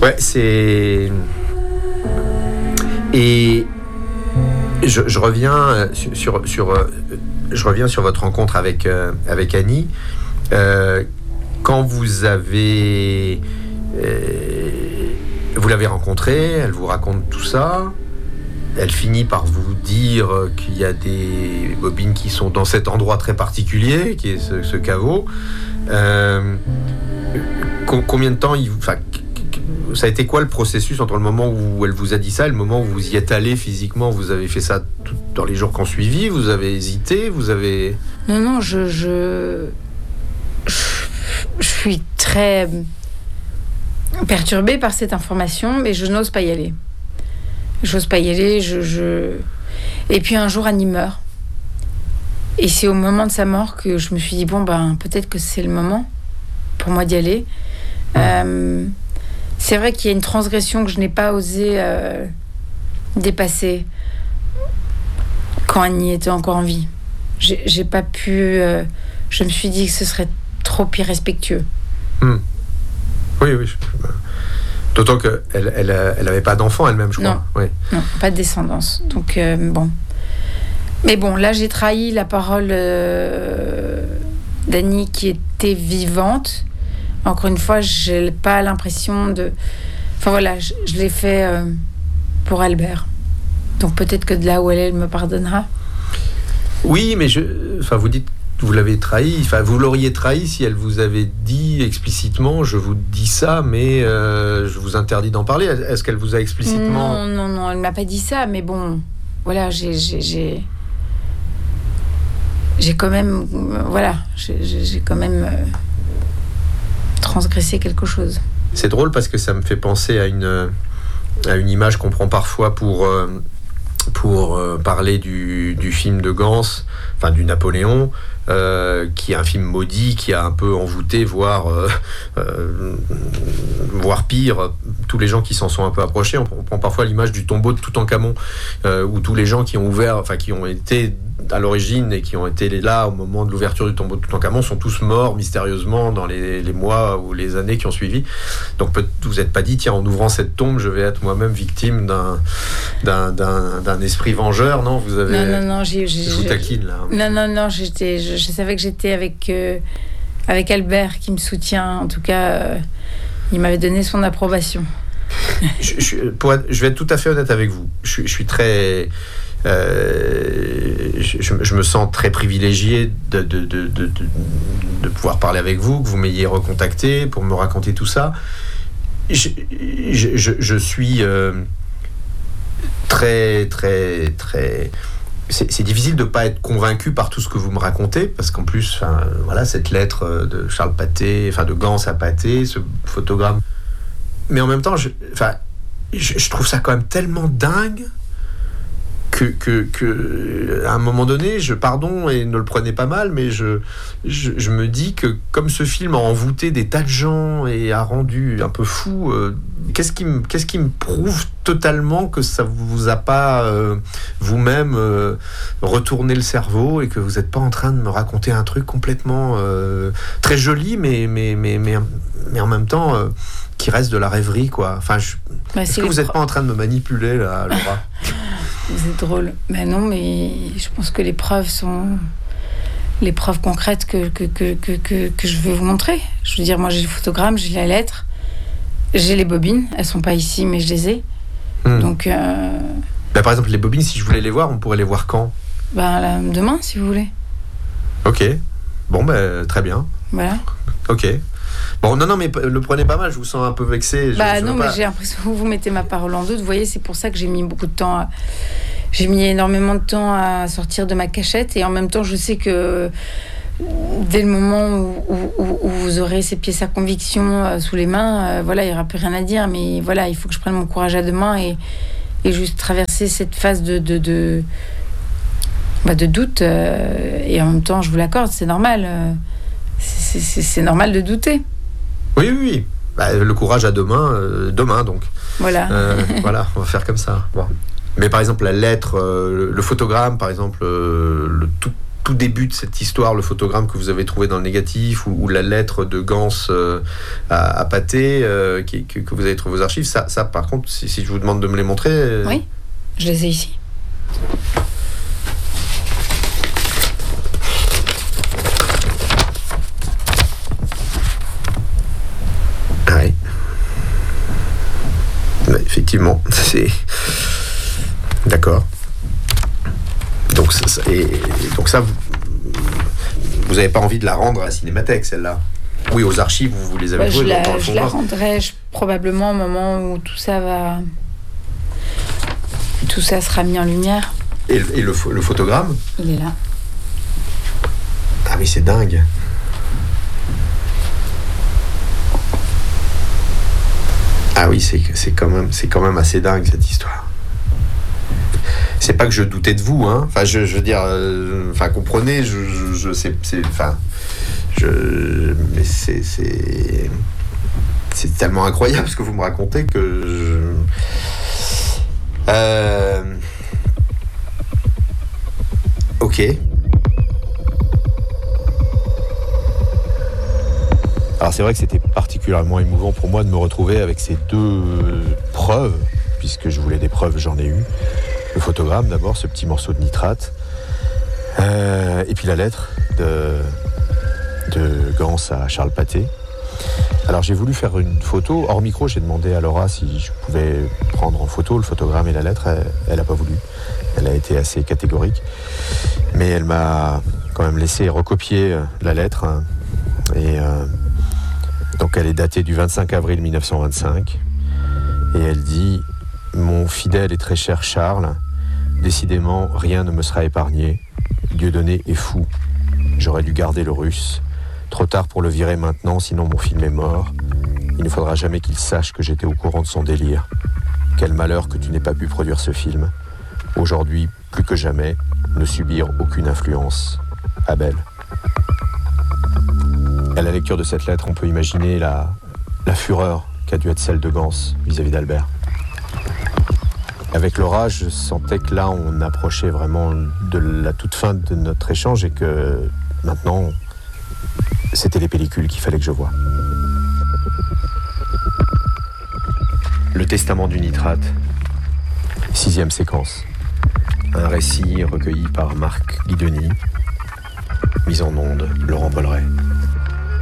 Ouais, c'est... Et je reviens je reviens sur votre rencontre avec Annie. Quand vous l'avez rencontrée, elle vous raconte tout ça. Elle finit par vous dire qu'il y a des bobines qui sont dans cet endroit très particulier, qui est ce caveau. Combien de temps ça a été quoi le processus entre le moment où elle vous a dit ça et le moment où vous y êtes allé physiquement? Vous avez fait ça dans les jours qui ont suivi? Vous avez hésité? Non, je suis très perturbée par cette information, mais je n'ose pas y aller. Et puis un jour, Annie meurt. Et c'est au moment de sa mort que je me suis dit, peut-être que c'est le moment pour moi d'y aller. C'est vrai qu'il y a une transgression que je n'ai pas osé dépasser quand Annie était encore en vie. J'ai pas pu... je me suis dit que ce serait trop irrespectueux. Oui. D'autant qu'elle n'avait pas d'enfant elle-même, je crois. Non, oui. Non, pas de descendance. Donc, bon. Mais bon, là, j'ai trahi la parole d'Annie qui était vivante. Encore une fois, je n'ai pas l'impression de... Enfin voilà, je l'ai fait pour Albert. Donc peut-être que de là où elle me pardonnera. Oui, mais vous dites que vous l'avez trahi. Vous l'auriez trahi si elle vous avait dit explicitement, je vous dis ça, mais je vous interdis d'en parler. Est-ce qu'elle vous a explicitement... Non, elle ne m'a pas dit ça, mais bon, voilà, j'ai quand même... j'ai quand même... transgresser quelque chose. C'est drôle parce que ça me fait penser à une image qu'on prend parfois pour parler du film de Gans, du Napoléon, qui est un film maudit, qui a un peu envoûté, voire pire, tous les gens qui s'en sont un peu approchés. On prend parfois l'image du tombeau de Toutankhamon, où tous les gens qui ont été à l'origine et qui ont été là au moment de l'ouverture du tombeau de Toutankhamon sont tous morts mystérieusement dans les mois ou les années qui ont suivi. Donc vous n'êtes pas dit, tiens, en ouvrant cette tombe, je vais être moi-même victime d'un esprit vengeur, non? Vous avez... Non, je vous taquine là. Non, je savais que j'étais avec Albert qui me soutient. En tout cas, il m'avait donné son approbation. Je vais être tout à fait honnête avec vous. Je suis très... je me sens très privilégié de pouvoir parler avec vous, que vous m'ayez recontacté pour me raconter tout ça. Je suis très, très, très... C'est difficile de ne pas être convaincu par tout ce que vous me racontez, parce qu'en plus, cette lettre de Charles Pathé, de Gans à Pathé, ce photogramme. Mais en même temps, je trouve ça quand même tellement dingue que à un moment donné, pardon et ne le prenez pas mal, mais je me dis que comme ce film a envoûté des tas de gens et a rendu un peu fou, qu'est-ce qui me prouve totalement que ça vous a pas vous-même retourné le cerveau et que vous n'êtes pas en train de me raconter un truc complètement très joli, mais en même temps qui reste de la rêverie, quoi. Est-ce que vous n'êtes pas en train de me manipuler là, Laura? Vous êtes drôle. Ben non, mais je pense que les preuves sont les preuves concrètes que je veux vous montrer. Je veux dire, moi j'ai le photogramme, j'ai la lettre, j'ai les bobines. Elles sont pas ici, mais je les ai. Donc. Par exemple, les bobines, si je voulais les voir, on pourrait les voir quand? Demain, si vous voulez. Ok. Bon, très bien. Voilà. Ok. Bon, non, mais le prenez pas mal, je vous sens un peu vexé. Mais j'ai l'impression que vous mettez ma parole en doute. Vous voyez, c'est pour ça que j'ai mis beaucoup de temps j'ai mis énormément de temps à sortir de ma cachette, et en même temps, je sais que dès le moment où vous aurez ces pièces à conviction sous les mains, il n'y aura plus rien à dire, mais voilà, il faut que je prenne mon courage à deux mains et juste traverser cette phase de doute, et en même temps, je vous l'accorde, c'est normal. C'est normal de douter. Oui. Le courage à demain donc. Voilà. Voilà, on va faire comme ça. Bon. Mais par exemple, la lettre, le photogramme, par exemple, tout début de cette histoire, le photogramme que vous avez trouvé dans le négatif, ou la lettre de Gans à Pathé, que vous avez trouvé aux archives, ça par contre, si je vous demande de me les montrer... Oui, je les ai ici. Oui. Effectivement, c'est... D'accord. Donc ça, vous n'avez pas envie de la rendre à la Cinémathèque, celle-là? Oui, aux archives, vous les avez trouvées dans le fond. Je la rendrai probablement au moment où tout ça sera mis en lumière. Et le photogramme? Il est là. Ah oui, c'est dingue. Ah oui, c'est quand même assez dingue, cette histoire. C'est pas que je doutais de vous, hein. Enfin, je veux dire, comprenez, mais c'est tellement incroyable ce que vous me racontez que ok. Alors c'est vrai que c'était particulièrement émouvant pour moi de me retrouver avec ces deux preuves, puisque je voulais des preuves, j'en ai eu. Le photogramme d'abord, ce petit morceau de nitrate, et puis la lettre de Gans à Charles Pathé. Alors j'ai voulu faire une photo, hors micro, j'ai demandé à Laura si je pouvais prendre en photo le photogramme et la lettre, elle n'a pas voulu, elle a été assez catégorique, mais elle m'a quand même laissé recopier la lettre, hein, et donc elle est datée du 25 avril 1925, et elle dit: mon fidèle et très cher Charles, décidément rien ne me sera épargné. Dieudonné est fou. J'aurais dû garder le Russe. Trop tard pour le virer maintenant, sinon mon film est mort. Il ne faudra jamais qu'il sache que j'étais au courant de son délire. Quel malheur que tu n'aies pas pu produire ce film. Aujourd'hui, plus que jamais, ne subir aucune influence. Abel. À la lecture de cette lettre, on peut imaginer la fureur qu'a dû être celle de Gans vis-à-vis d'Albert. Avec Laura, je sentais que là, on approchait vraiment de la toute fin de notre échange et que maintenant, c'était les pellicules qu'il fallait que je voie. Le testament du nitrate, 6e séquence. Un récit recueilli par Marc Guidoni, mise en onde Laurent Bolleret.